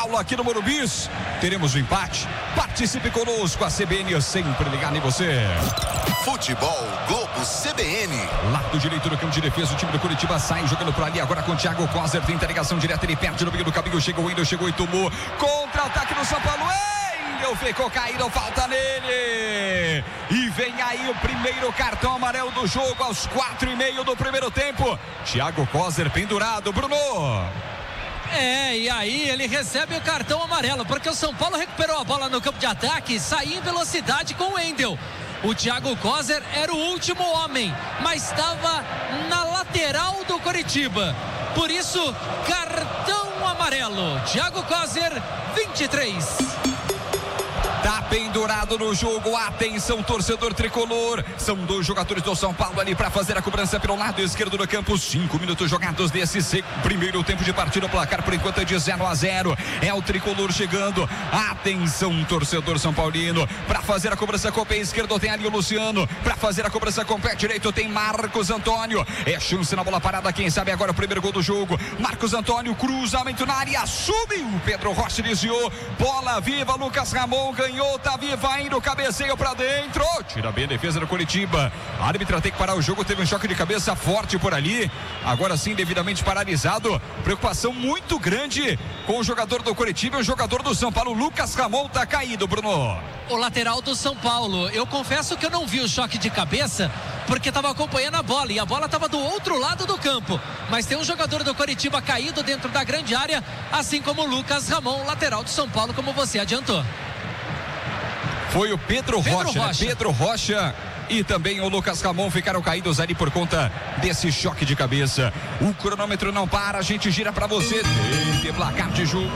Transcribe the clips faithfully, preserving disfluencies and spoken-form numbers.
Paulo aqui no Morumbi. Teremos um empate. Participe conosco, a C B N sempre ligada em você. Futebol Globo C B N. Lado direito do campo de defesa, o time do Curitiba sai jogando por ali agora com o Thiago Coser. Tenta a ligação direta, ele perde no meio do caminho. Chegou o Wendel, chegou e tomou. Contra-ataque do São Paulo. Wendel ficou caído, falta nele. E vem aí o primeiro cartão amarelo do jogo aos quatro e meio do primeiro tempo. Thiago Coser pendurado, Bruno. É, e aí ele recebe o cartão amarelo, porque o São Paulo recuperou a bola no campo de ataque e saiu em velocidade com o Wendel. O Thiago Coser era o último homem, mas estava na lateral do Coritiba. Por isso, cartão amarelo. Thiago Coser, vinte e três. Tá pendurado no jogo, atenção torcedor tricolor, são dois jogadores do São Paulo ali para fazer a cobrança pelo lado esquerdo do campo, cinco minutos jogados desse primeiro tempo de partida, o placar por enquanto é de zero a zero, é o tricolor chegando, atenção torcedor São Paulino, para fazer a cobrança com o pé esquerdo tem ali o Luciano, para fazer a cobrança com o pé direito tem Marcos Antônio, é chance na bola parada, quem sabe agora o primeiro gol do jogo, Marcos Antônio, cruzamento na área, subiu, Pedro Rocha desviou, bola viva, Lucas Ramon ganhou, tá viva indo, cabeceio pra dentro, tira bem a defesa do Coritiba, a árbitra tem que parar o jogo, teve um choque de cabeça forte por ali, agora sim devidamente paralisado, preocupação muito grande com o jogador do Coritiba e o jogador do São Paulo, Lucas Ramon tá caído, Bruno. O lateral do São Paulo, eu confesso que eu não vi o choque de cabeça, porque estava acompanhando a bola, e a bola estava do outro lado do campo, mas tem um jogador do Coritiba caído dentro da grande área, assim como o Lucas Ramon, lateral do São Paulo, como você adiantou. Foi o Pedro, Pedro Rocha, Rocha. Né? Pedro Rocha e também o Lucas Ramon ficaram caídos ali por conta desse choque de cabeça. O cronômetro não para, a gente gira pra você. Tem placar de jogo.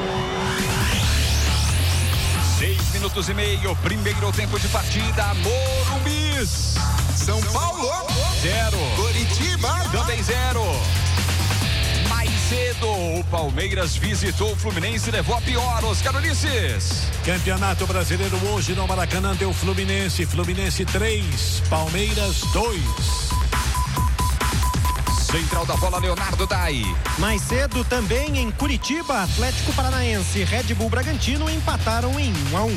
Seis minutos e meio, primeiro tempo de partida, Morumbi. São Paulo, zero. Coritiba, também zero. Cedo, o Palmeiras visitou o Fluminense e levou a pior, Oscar Ulisses. Campeonato Brasileiro hoje no Maracanã deu Fluminense, Fluminense três, Palmeiras dois. Central da bola, Leonardo Dai. Mais cedo também em Curitiba, Atlético Paranaense e Red Bull Bragantino empataram em um a um.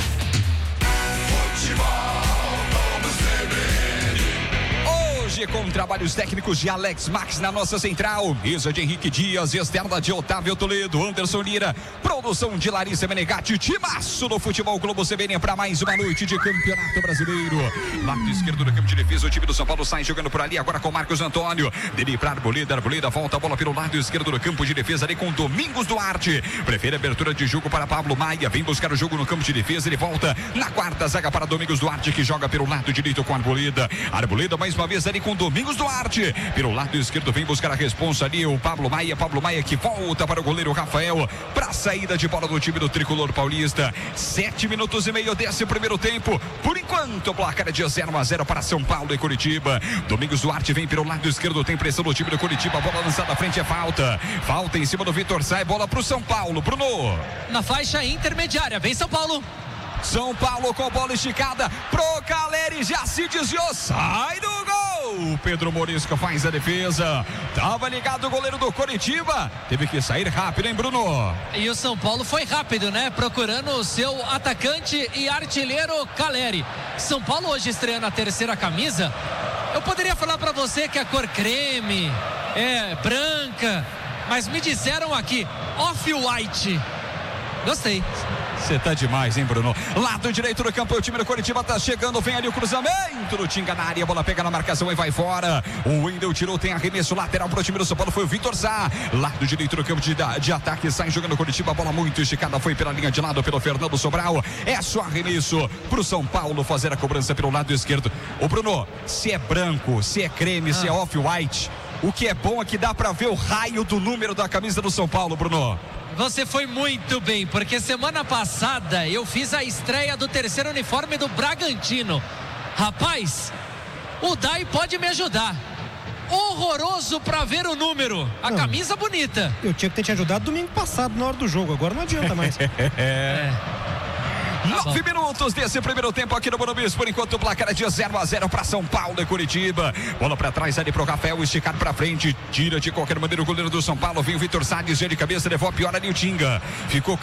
Com trabalhos técnicos de Alex Max na nossa central, mesa de Henrique Dias, externa de Otávio Toledo, Anderson Lira, produção de Larissa Menegatti, timaço do Futebol Globo C B N para mais uma noite de Campeonato Brasileiro. Lado esquerdo do campo de defesa, o time do São Paulo sai jogando por ali agora com Marcos Antônio, dele para Arboleda, Arboleda volta a bola pelo lado esquerdo do campo de defesa ali com Domingos Duarte, prefere abertura de jogo para Pablo Maia, vem buscar o jogo no campo de defesa, ele volta na quarta zaga para Domingos Duarte que joga pelo lado direito com Arboleda, Arboleda mais uma vez ali com Domingos Duarte, pelo lado esquerdo vem buscar a responsa ali o Pablo Maia, Pablo Maia que volta para o goleiro Rafael, para a saída de bola do time do Tricolor Paulista, sete minutos e meio desse primeiro tempo, por enquanto o placar é de zero a zero para São Paulo e Curitiba, Domingos Duarte vem pelo lado esquerdo, tem pressão do time do Curitiba, a bola lançada à frente é falta, falta em cima do Vitor Sai, bola para o São Paulo, Bruno. Na faixa intermediária, vem São Paulo. São Paulo com bola esticada pro Caleri, já se desviou, sai do gol, Pedro Morisca faz a defesa, tava ligado o goleiro do Coritiba, teve que sair rápido, hein, Bruno? E o São Paulo foi rápido, né, procurando o seu atacante e artilheiro Caleri. São Paulo hoje estreando a terceira camisa, eu poderia falar pra você que a cor creme, é branca, mas me disseram aqui, off-white, gostei. Você tá demais, hein, Bruno? Lado direito do campo, o time do Coritiba tá chegando, vem ali o cruzamento do Tinga na área, a bola pega na marcação e vai fora. O Wendel tirou, tem arremesso lateral pro time do São Paulo, foi o Vitor Sá. Lado direito do campo de, de ataque, sai jogando o Coritiba, a bola muito esticada, foi pela linha de lado pelo Fernando Sobral. É só arremesso pro São Paulo fazer a cobrança pelo lado esquerdo. Ô, Bruno, se é branco, se é creme, ah. se é off-white, o que é bom é que dá pra ver o raio do número da camisa do São Paulo, Bruno. Você foi muito bem, porque semana passada eu fiz a estreia do terceiro uniforme do Bragantino. Rapaz, o Dai pode me ajudar. Horroroso pra ver o número. A não, camisa bonita. Eu tinha que ter te ajudado domingo passado na hora do jogo, agora não adianta mais. é. Nove minutos desse primeiro tempo aqui no Morumbi. Por enquanto o placar é de zero a zero para São Paulo e Curitiba. Bola para trás ali pro Rafael, esticado para frente, tira de qualquer maneira o goleiro do São Paulo. Vem o Vitor Sá, desvia de cabeça, levou a pior ali o Tinga. Ficou